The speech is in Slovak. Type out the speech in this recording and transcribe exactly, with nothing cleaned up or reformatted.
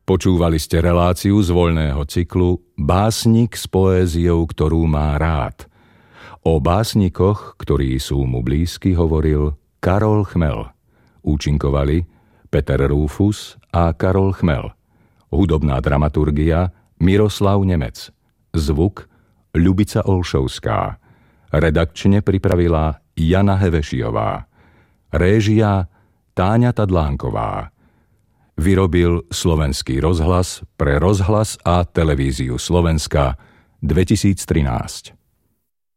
Počúvali ste reláciu z voľného cyklu Básnik s poéziou, ktorú má rád. O básnikoch, ktorí sú mu blízky, hovoril Karol Chmel. Účinkovali Peter Rúfus a Karol Chmel. Hudobná dramaturgia Miroslav Nemec. Zvuk Ľubica Olšovská. Redakčne pripravila Jana Hevešiová. Réžia Táňa Tadlánková. Vyrobil Slovenský rozhlas pre Rozhlas a televíziu Slovenska dvetisíctrinásť.